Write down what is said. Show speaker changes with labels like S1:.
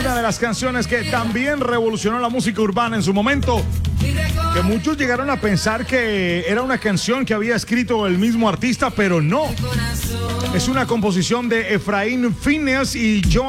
S1: Una de las canciones que también revolucionó la música urbana en su momento, que muchos llegaron a pensar que era una canción que había escrito el mismo artista, pero no. Es una composición de Efraín Fineas y Joan